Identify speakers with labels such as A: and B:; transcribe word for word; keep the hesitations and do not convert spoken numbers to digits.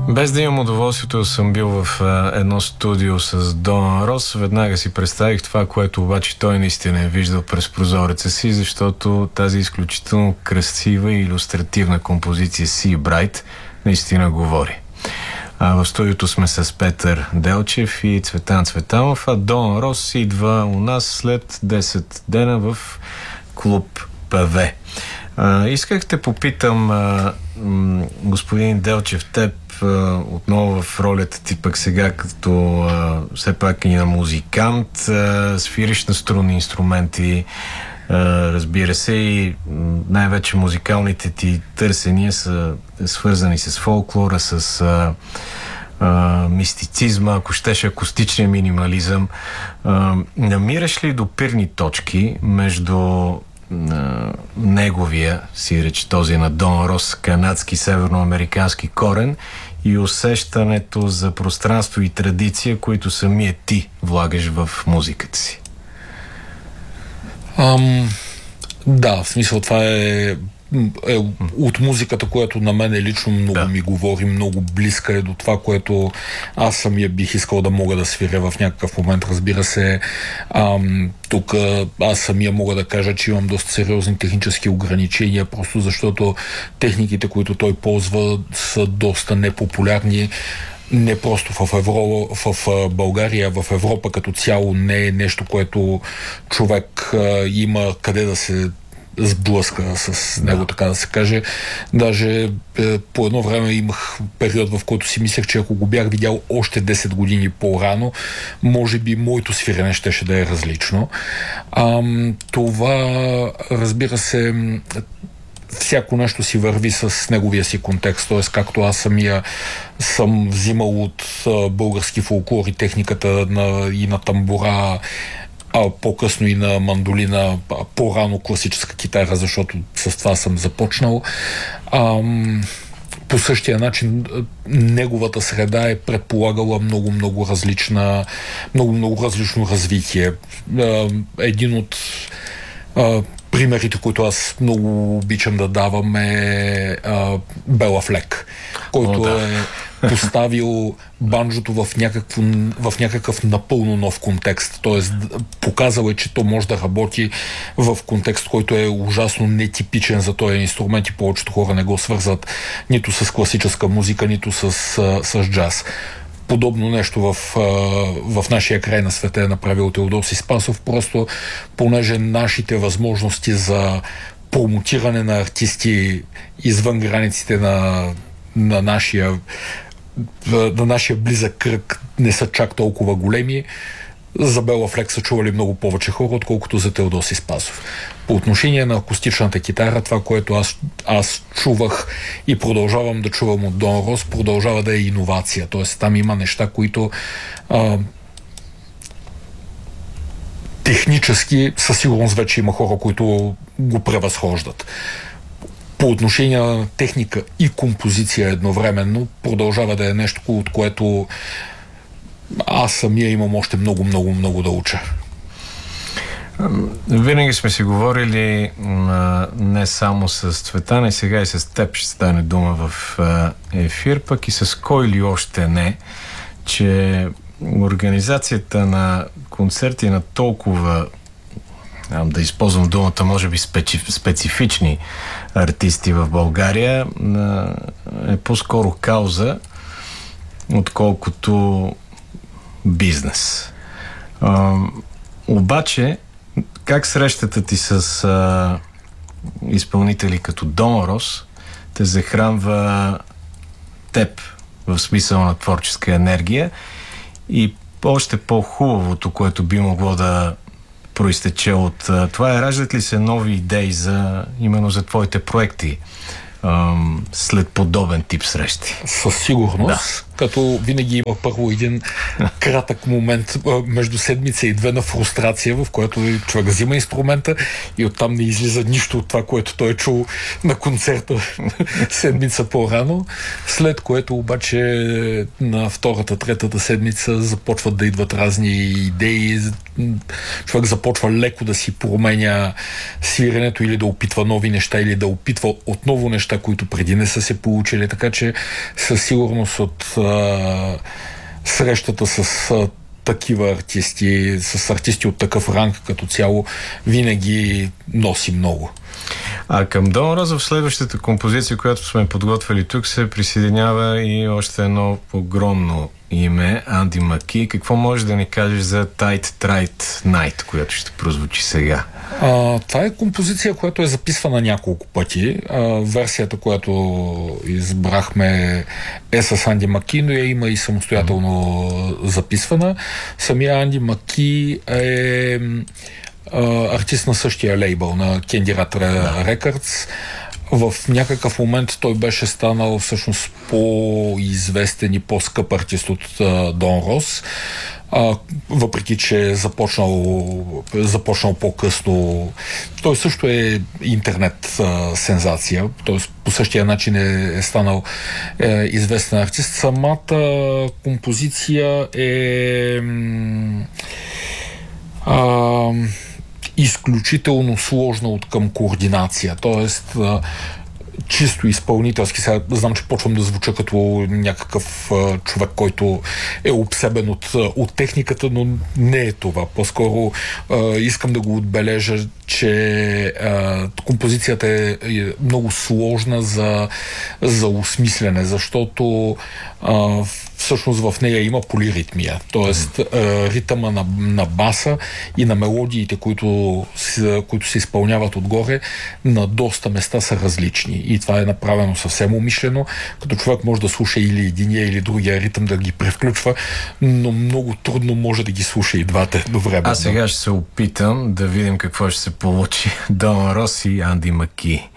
A: Без да имам удоволствието, съм бил в а, едно студио с Дон Рос. Веднага си представих това, което обаче той наистина е виждал през прозореца си, защото тази изключително красива и илюстративна композиция Sea Bright наистина говори. А в студиото сме с Петър Делчев и Цветан Цветанов, а Дон Рос идва у нас след десет дена в клуб ПВ. А, исках те попитам, а, м, господин Делчев, теб а, отново в ролята ти пък сега като а, все пак и на музикант, а, свириш на струнни инструменти, а, разбира се, и най-вече музикалните ти търсения са свързани с фолклора, с а, а, мистицизма, ако щеш акустичния минимализъм. А, намираш ли допирни точки между на неговия, си реч този на Дон Рос, канадски, северноамерикански корен и усещането за пространство и традиция, които самия ти влагаш в музиката си?
B: Ам, да, в смисъл това е, е от музиката, която на мен е лично много да. ми говори, много близка е до това, което аз самия бих искал да мога да свиря в някакъв момент. Разбира се, ам, тук аз самия мога да кажа, че имам доста сериозни технически ограничения, просто защото техниките, които той ползва, са доста непопулярни. Не просто в, Евро, в България, в Европа като цяло не е нещо, което човек а, има къде да се сблъска с него, да. така да се каже. Даже е, по едно време имах период, в който си мислех, че ако го бях видял още десет години по-рано, може би моето свирене щеше да е различно. А, това, разбира се, всяко нещо си върви с неговия си контекст, т.е. както аз самия съм взимал от а, български фолклор и техниката на, и на тамбура, а по-късно и на мандолина, а по-рано класическа китара, защото с това съм започнал. А, по същия начин неговата среда е предполагала много-много различна, много-много различно развитие. А, един от а, примерите, които аз много обичам да давам е а, Бела Флек, който О, да. е поставил банджото в, някакво, в някакъв напълно нов контекст. Тоест, показал е, че то може да работи в контекст, който е ужасно нетипичен за този инструмент и повечето хора не го свързват нито с класическа музика, нито с, с джаз. Подобно нещо в, в нашия край на света е направил Теодосий Спасов, просто понеже нашите възможности за промотиране на артисти извън границите на, на, нашия, на нашия близък кръг не са чак толкова големи, за Бела Флек са чували много повече хора, отколкото за Теодосий Спасов. По отношение на акустичната китара, това, което аз, аз чувах и продължавам да чувам от Дон Рос, продължава да е иновация. Тоест там има неща, които а, технически със сигурност вече има хора, които го превъзхождат. По отношение на техника и композиция едновременно продължава да е нещо, от което аз самия имам още много, много, много да уча.
A: Винаги сме си говорили а, не само с Цветан, и сега и с теб ще стане дума в а, ефир, пък и с кой ли още не, че организацията на концерти на толкова, да използвам думата, може би специ, специфични артисти в България, а, е по-скоро кауза, отколкото бизнес. А, обаче, как срещата ти с а, изпълнители като Дон Рос те захранва теб в смисъл на творческа енергия и още по-хубавото, което би могло да проистече от а, това е, раждат ли се нови идеи за, именно за твоите проекти а, след подобен тип срещи?
B: Със сигурност. Като винаги има първо един кратък момент между седмица и две на фрустрация, в който човек взима инструмента и оттам не излиза нищо от това, което той е чул на концерта седмица по-рано, след което обаче на втората, третата седмица започват да идват разни идеи, човек започва леко да си променя свиренето или да опитва нови неща, или да опитва отново неща, които преди не са се получили, така че със сигурност от а, срещата с а, такива артисти, с артисти от такъв ранг като цяло, винаги носи много.
A: А към Дон Роса в следващата композиция, която сме подготвили тук, се присъединява и още едно огромно име, Анди Маки. Какво можеш да ни кажеш за Tight Tright Night, която ще прозвучи сега?
B: А, това е композиция, която е записвана няколко пъти. А, версията, която избрахме е с Анди Маки, но я има и самостоятелно записвана. Самия Анди Маки е артист на същия лейбъл, на Candy Rat Records. В някакъв момент той беше станал всъщност по-известен и по-скъп артист от Дон Рос, а, въпреки че е започнал, започнал по-късно. Той също е интернет а, сензация, т.е. по същия начин е, е станал е, известен артист. Самата композиция е а, изключително сложна от към координация. Тоест, чисто изпълнителски. Сега знам, че почвам да звуча като някакъв а, човек, който е обсебен от, от техниката, но не е това. По-скоро а, искам да го отбележа, че а, композицията е, е много сложна за, за осмислене, защото а, всъщност в нея има полиритмия. Тоест mm. ритъма на, на баса и на мелодиите, които, които се изпълняват отгоре, на доста места са различни. И това е направено съвсем умишлено, като човек може да слуша или единия, или другия ритъм, да ги превключва, но много трудно може да ги слуша и двата едновременно.
A: Аз сега ще се опитам да видим какво ще се получи. Дон Рос и Анди Маки.